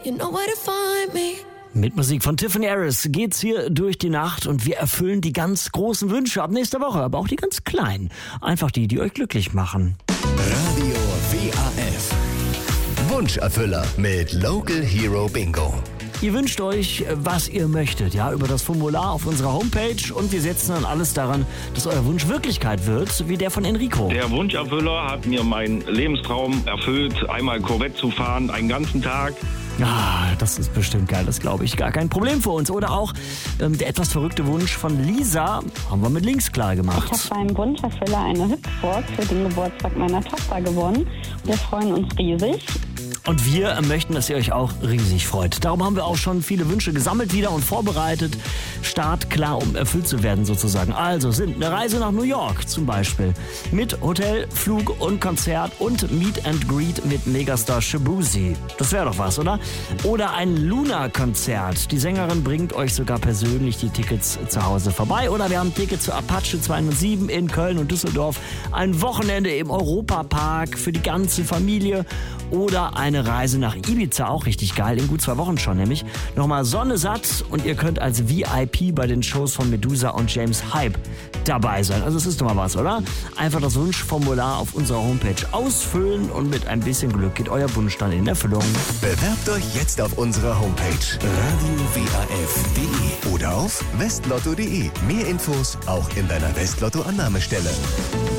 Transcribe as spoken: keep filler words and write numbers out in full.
You know where to find me. Mit Musik von Tiffany Harris geht's hier durch die Nacht und wir erfüllen die ganz großen Wünsche ab nächster Woche, aber auch die ganz kleinen. Einfach die, die euch glücklich machen. Radio W A F. Wunscherfüller mit Local Hero Bingo. Ihr wünscht euch, was ihr möchtet, ja, über das Formular auf unserer Homepage und wir setzen dann alles daran, dass euer Wunsch Wirklichkeit wird, wie der von Enrico. Der Wunscherfüller hat mir meinen Lebenstraum erfüllt, einmal Corvette zu fahren, einen ganzen Tag. Ah, das ist bestimmt geil, das glaube ich. Gar kein Problem für uns. Oder auch ähm, der etwas verrückte Wunsch von Lisa haben wir mit links klar gemacht. Ich habe beim Wunscherfüller eine Hüpfburg für den Geburtstag meiner Tochter gewonnen. Wir freuen uns riesig. Und wir möchten, dass ihr euch auch riesig freut. Darum haben wir auch schon viele Wünsche gesammelt wieder und vorbereitet. Startklar, um erfüllt zu werden sozusagen. Also sind eine Reise nach New York zum Beispiel. Mit Hotel, Flug und Konzert und Meet and Greet mit Megastar Shabuzi. Das wäre doch was, oder? Oder ein Luna-Konzert. Die Sängerin bringt euch sogar persönlich die Tickets zu Hause vorbei. Oder wir haben Tickets zu Apache zweihundertsieben in Köln und Düsseldorf. Ein Wochenende im Europapark für die ganze Familie. Oder eine Reise nach Ibiza, auch richtig geil, in gut zwei Wochen schon nämlich. Nochmal Sonne satt und ihr könnt als V I P bei den Shows von Medusa und James Hype dabei sein. Also es ist doch mal was, oder? Einfach das Wunschformular auf unserer Homepage ausfüllen und mit ein bisschen Glück geht euer Wunsch dann in Erfüllung. Bewerbt euch jetzt auf unserer Homepage radio w a f punkt de oder auf westlotto punkt de. Mehr Infos auch in deiner Westlotto-Annahmestelle.